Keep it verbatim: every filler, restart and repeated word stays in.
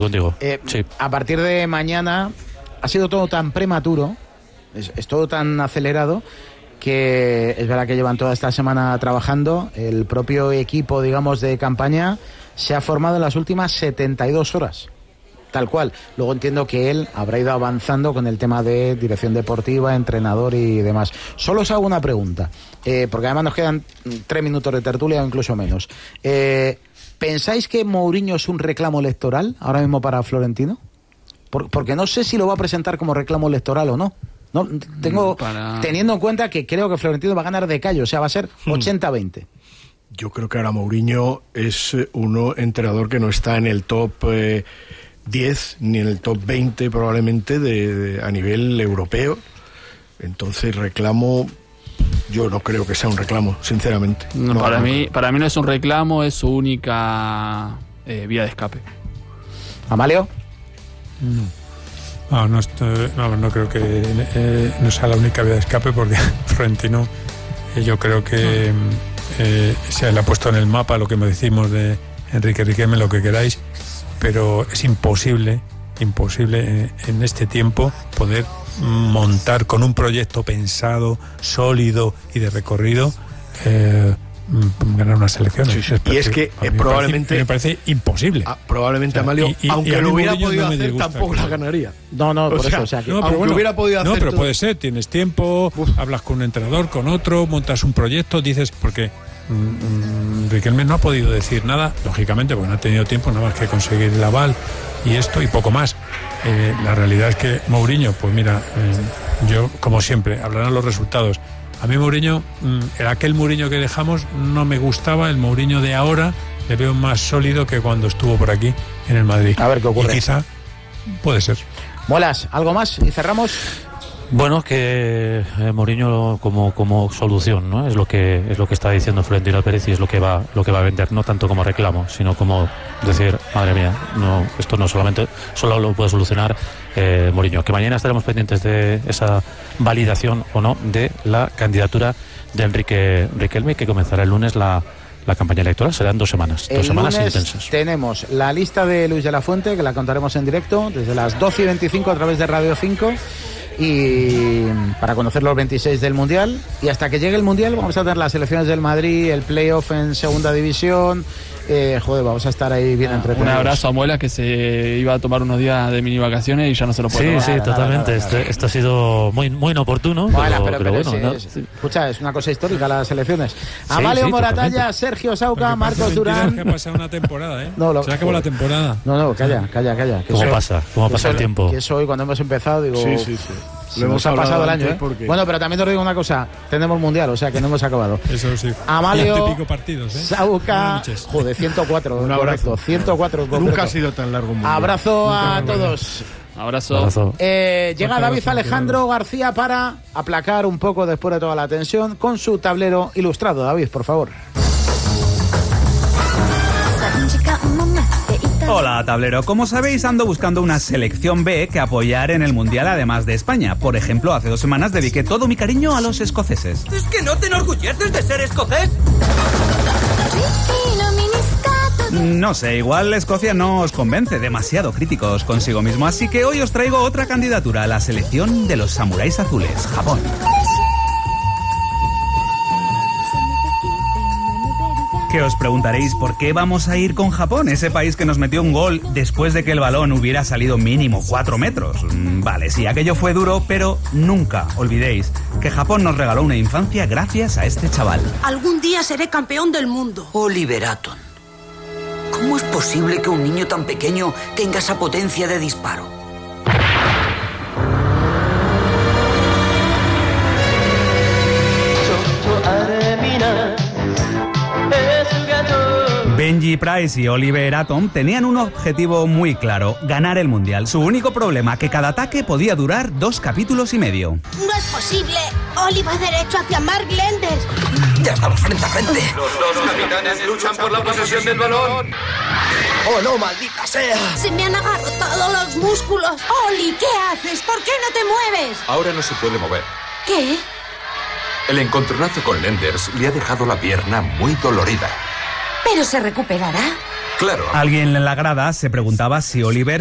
Contigo. Eh, sí. A partir de mañana ha sido todo tan prematuro, es, es todo tan acelerado, que es verdad que llevan toda esta semana trabajando. El propio equipo, digamos, de campaña se ha formado en las últimas setenta y dos horas. Tal cual. Luego entiendo que él habrá ido avanzando con el tema de dirección deportiva, entrenador y demás. Solo os hago una pregunta, eh, porque además nos quedan tres minutos de tertulia o incluso menos. Eh, ¿Pensáis que Mourinho es un reclamo electoral ahora mismo para Florentino? Por, porque no sé si lo va a presentar como reclamo electoral o no. No tengo para... Teniendo en cuenta que creo que Florentino va a ganar de callo, o sea, va a ser ochenta a veinte. Yo creo que ahora Mourinho es un entrenador que no está en el top eh, diez ni en el top veinte probablemente de, de, a nivel europeo. Entonces reclamo, yo no creo que sea un reclamo, sinceramente. No, no, para no, mí, para mí no es un reclamo, es su única eh, vía de escape. ¿Amalio? No. No, no, estoy, no, no creo que eh, no sea la única vía de escape, porque Florentino eh, yo creo que eh, se le ha puesto en el mapa lo que me decimos de Enrique Riquelme, lo que queráis, pero es imposible, imposible en, en este tiempo poder montar con un proyecto pensado, sólido y de recorrido, eh, ganar unas elecciones. Sí, sí. Y es que eh, probablemente me parece, me parece imposible. Ah, probablemente, o sea, Amalio, y, y, aunque y lo hubiera podido no hacer, tampoco la ganaría. No, no, por o sea, eso, o sea, que no, aunque bueno, hubiera podido hacer. No, pero todo... puede ser, tienes tiempo, Uf. hablas con un entrenador, con otro, montas un proyecto, dices, porque mmm, Riquelme no ha podido decir nada, lógicamente, porque no ha tenido tiempo nada más que conseguir el aval y esto y poco más. Eh, la realidad es que Mourinho, pues mira, eh, yo, como siempre, hablarán los resultados. A mí Mourinho, el aquel Mourinho que dejamos no me gustaba, el Mourinho de ahora le veo más sólido que cuando estuvo por aquí en el Madrid. A ver qué ocurre. Y quizá puede ser. Molas, ¿algo más? Y cerramos. Bueno, que eh, Mourinho como como solución, ¿no? Es lo que es lo que está diciendo Florentino Pérez y es lo que va lo que va a vender, no tanto como reclamo, sino como decir, madre mía, no, esto no solamente solo lo puede solucionar eh, Mourinho. Que mañana estaremos pendientes de esa validación o no de la candidatura de Enrique Riquelme, que comenzará el lunes la la campaña electoral. Serán dos semanas, el dos semanas lunes intensas. Tenemos la lista de Luis de la Fuente, que la contaremos en directo desde las doce y veinticinco a través de Radio cinco. Y para conocer los veintiséis del Mundial, y hasta que llegue el Mundial vamos a tener las selecciones del Madrid, el playoff en segunda división. Eh, joder, vamos a estar ahí bien ah, entretenidos. Un abrazo a Muela, que se iba a tomar unos días de mini vacaciones y ya no se lo puede sí, tomar. Sí, sí, totalmente. Esto, esto ha sido muy, muy inoportuno. Bueno, pero, pero, pero bueno. Sí, ¿no? es, escucha, es una cosa histórica las selecciones. Sí, Amalio sí, Moratalla, totalmente. Sergio Sauca, Marcos Durán. Que ha pasado una temporada, ¿eh? No, lo, se acabó la temporada. No, no, calla, calla, calla. ¿Cómo soy, pasa? ¿Cómo pasa el tiempo? Que eso hoy cuando hemos empezado, digo. Sí, sí, sí. Si nos ha pasado el año, ¿eh? Porque... Bueno, pero también te digo una cosa, tenemos Mundial, o sea que no hemos acabado. Eso sí. Amalio, y pico partidos, ¿eh? Sauca, joder, ciento cuatro, un correcto, ciento cuatro. Nunca correcto. Ha sido tan largo un Mundial. Abrazo Nunca a todos. Abrazo. Abrazo. Eh, llega David abrazo, Alejandro abrazo. García para aplacar un poco después de toda la tensión con su tablero ilustrado. David, por favor. Hola, tablero. Como sabéis, ando buscando una selección B que apoyar en el Mundial además de España. Por ejemplo, hace dos semanas dediqué todo mi cariño a los escoceses. ¿Es que no te enorgulleces de ser escocés? No sé, igual Escocia no os convence, demasiado críticos consigo mismo. Así que hoy os traigo otra candidatura, la selección de los samuráis azules, Japón. Que os preguntaréis por qué vamos a ir con Japón, ese país que nos metió un gol después de que el balón hubiera salido mínimo cuatro metros. Vale, sí, aquello fue duro, pero nunca olvidéis que Japón nos regaló una infancia gracias a este chaval. Algún día seré campeón del mundo. Oliver Atom. ¿Cómo es posible que un niño tan pequeño tenga esa potencia de disparo? Benji Price y Oliver Atom tenían un objetivo muy claro, ganar el Mundial. Su único problema, que cada ataque podía durar dos capítulos y medio. No es posible. Oli va derecho hacia Mark Lenders. Ya estamos frente a frente. Los dos capitanes luchan por la posesión del balón. ¡Oh, no, maldita sea! Se me han agarrotado los músculos. Oli, ¿qué haces? ¿Por qué no te mueves? Ahora no se puede mover. ¿Qué? El encontronazo con Lenders le ha dejado la pierna muy dolorida. ¿Pero se recuperará? Claro. Alguien en la grada se preguntaba si Oliver